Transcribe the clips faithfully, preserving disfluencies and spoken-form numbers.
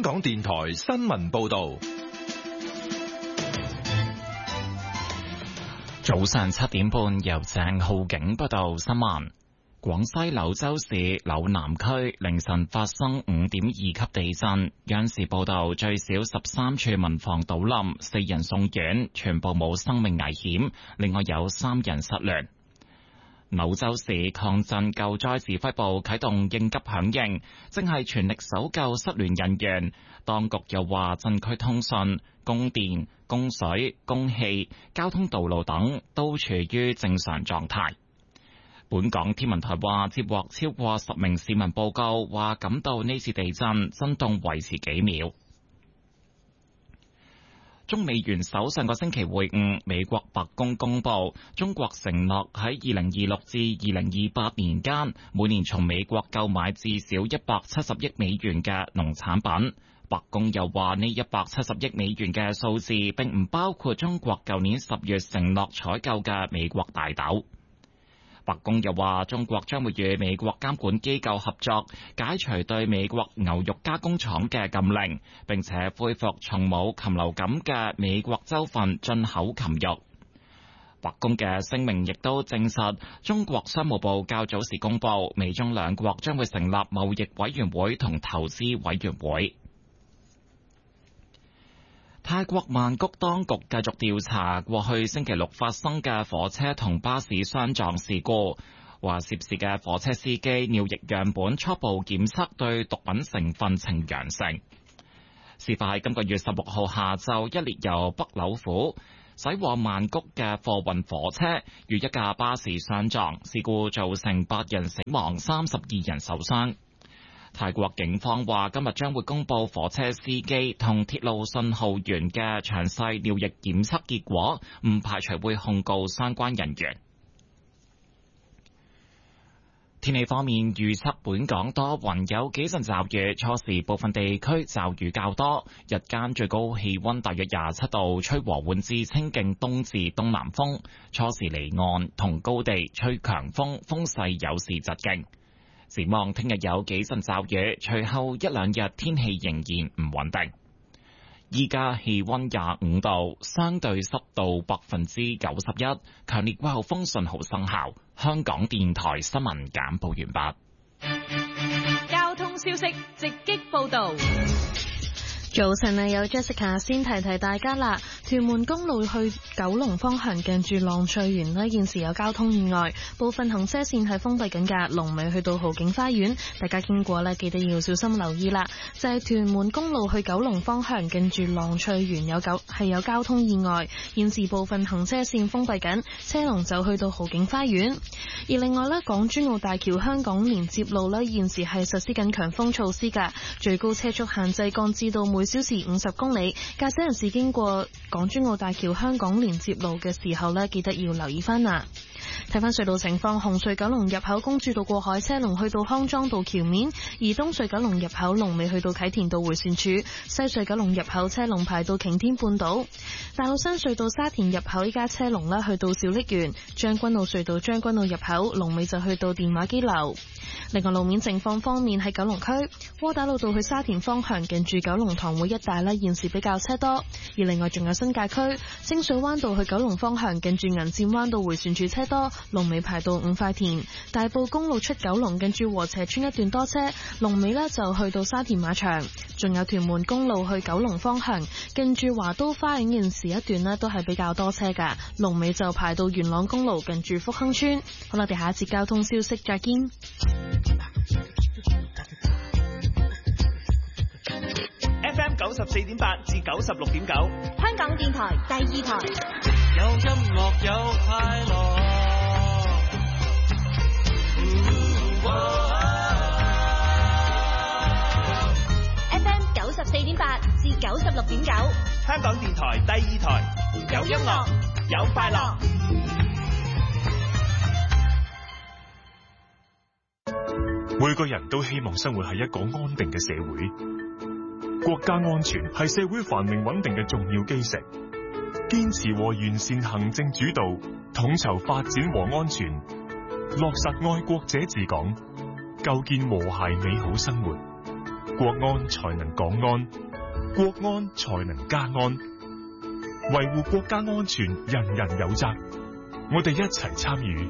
港電台新聞報道。 早上七點半，由鄭浩景報道新聞。廣西柳州市柳南區凌晨發生五點二級地震，央視報道最少十三處民房倒冧，四人送院，全部冇生命危險，另外有三人失聯。柳州市抗震救災指揮部啟動應急響應，正係全力搜救失聯人員。當局又話，震區通訊、供電、供水、供氣、交通道路等都處於正常狀態。本港天文台話，接獲超過十名市民報告，話感到呢次地震震動維持幾秒。中美元首上個星期會晤，美國白宮公佈，中國承諾喺二零二六至二零二八年間，每年從美國購買至少一百七十億美元嘅農產品。白宮又話，呢一百七十億美元嘅數字並唔包括中國舊年十月承諾採購嘅美國大豆。白宮又話，中國將會與美國監管機構合作，解除對美國牛肉加工廠嘅禁令，並且恢復從冇禽流感嘅美國州份進口禽肉。白宮嘅聲明亦都證實，中國商務部較早時公佈，美中兩國將會成立貿易委員會同投資委員會。泰國曼谷當局繼續調查過去星期六發生嘅火車同巴士相撞事故，話涉事嘅火車司機尿液樣本初步檢測對毒品成分呈陽性。事發喺今個月十六號下晝，一列由北柳府駛往曼谷嘅貨運火車與一架巴士相撞，事故造成八人死亡、三十二人受傷。泰國警方話，今日將會公布火車司機同鐵路信號員嘅詳細尿液檢測結果，唔排除會控告相關人員。天氣方面，預測本港多雲，有幾陣驟雨，初時部分地區驟雨較多，日間最高氣溫大約廿七度，吹和緩至清勁東至東南風，初時離岸同高地吹強風，風勢有時疾勁。展望聽日有幾陣驟雨，隨後一兩日天氣仍然唔穩定。依家氣溫廿五度，相對濕度百分之九十一，強烈季候風信號生效。香港電台新聞簡報完畢。交通消息直擊報道。 早晨啊，有 Jessica 先提提大家啦。屯門公路去九龍方向近住浪翠園呢，現時有交通意外，部分行車線係封閉緊㗎。龍尾去到豪景花園，大家經過呢，記得要小心留意啦。就係、是、屯門公路去九龍方向近住浪翠園有九係有交通意外，現時部分行車線封閉緊，車龍就去到豪景花園。而另外呢，港珠澳大橋香港連接路呢，現時係實施緊強風措施㗎，最高車速限制降至到每小時五十公里，駕駛人士經過港珠澳大橋香港連接路嘅時候呢，記得要留意翻啦。睇翻隧道情況，紅隧九龍入口公主道過海車龍去到康莊道橋面，而東隧九龍入口龍尾去到啟田道迴旋處，西隧九龍入口車龍排到擎天半島，大澳新隧道沙田入口依家車龍呢去到小瀝源，將軍澳隧道將軍澳入口龍尾就去到電話機樓。另外路面情況方面，喺九龍區窩打老道去沙田方向近住九龍塘會一帶呢，現時比較車多，而另外仲有新界區清水灣道去九龍方向近住銀線灣道迴旋處車多，龍尾排到五塊田。大埔公路出九龍近住禾輋村一段多車，龍尾呢就去到沙田馬場。仲有屯門公路去九龍方向近住華都花園現時一段呢都係比較多車噶，龍尾就排到元朗公路近住福亨村。好啦，我哋下一節交通消息再見。 F M 九十四點八至九十六點九， 香港電台第二台。 有音樂有快樂。 F M 九十四點八至九十六點九， 香港電台第二台。有音樂，有快樂。 每個人都希望生活喺一個安定嘅社會，國家安全係社會繁榮穩定嘅重要基石。堅持和完善行政主導，統籌發展和安全，落實愛國者治港，構建和諧美好生活。 國安才能港安，國安才能家安。維護國家安全，人人有責。我哋一齊參與。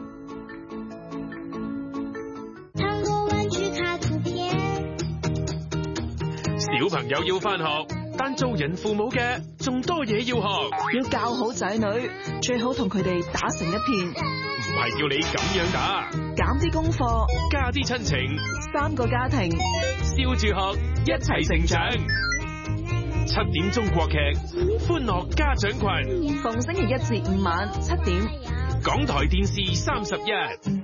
小朋友要返學，但做人父母嘅仲多嘢要學。 要教好仔女，最好同佢哋打成一片。 唔係叫你咁樣打， 減啲功課， 加啲親情， 三個家庭， 笑住學，一齊成長。七點中國劇，歡樂家長群， 逢星期一至五晚七點， 港台電視三十一。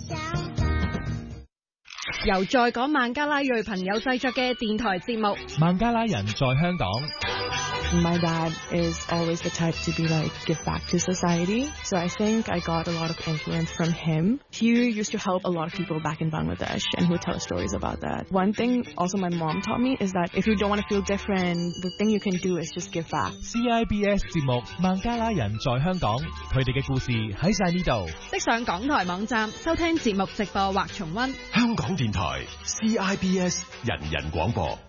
由在港孟加拉裔朋友製作嘅電台節目《 孟加拉人在香港》。 My dad is always the type to be like, give back to society. So I think I got a lot of influence from him. He used to help a lot of people back in Bangladesh and he would tell stories about that. One thing also my mom taught me is that if you don't want to feel different, the thing you can do is just give back. C I B S 節目《孟加拉人在香港》，佢哋嘅故事喺晒呢度。 即上港台網站收聽節目直播或重溫。 香港電台 C I B S 人人廣播。